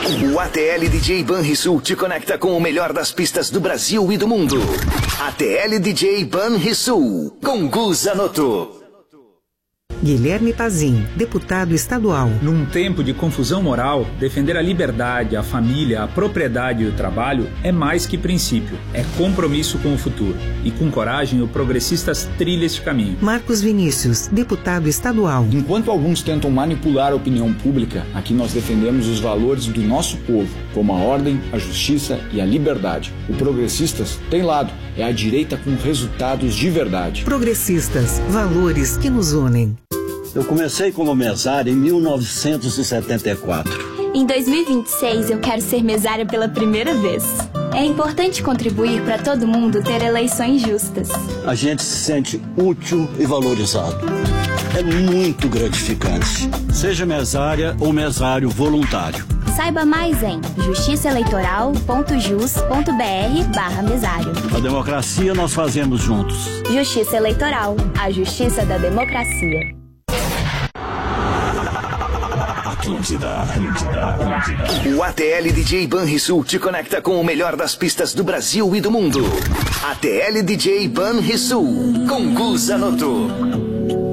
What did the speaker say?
O ATL DJ Banrisul te conecta com o melhor das pistas do Brasil e do mundo. ATL DJ Banrisul, com Gu Zanotto. Guilherme Pazin, deputado estadual. Num tempo de confusão moral, defender a liberdade, a família, a propriedade e o trabalho é mais que princípio, é compromisso com o futuro. E com coragem, o Progressistas trilha este caminho. Marcos Vinícius, deputado estadual. Enquanto alguns tentam manipular a opinião pública, aqui nós defendemos os valores do nosso povo, como a ordem, a justiça e a liberdade. O Progressistas tem lado, é a direita com resultados de verdade. Progressistas, valores que nos unem. Eu comecei como mesário em 1974. Em 2026 eu quero ser mesária pela primeira vez. É importante contribuir para todo mundo ter eleições justas. A gente se sente útil e valorizado. É muito gratificante. Seja mesária ou mesário voluntário. Saiba mais em justiçaeleitoral.jus.br/mesário. A democracia nós fazemos juntos. Justiça Eleitoral, a justiça da democracia. O ATL DJ Banrisul te conecta com o melhor das pistas do Brasil e do mundo. ATL DJ Banrisul, com Gu Zanotto.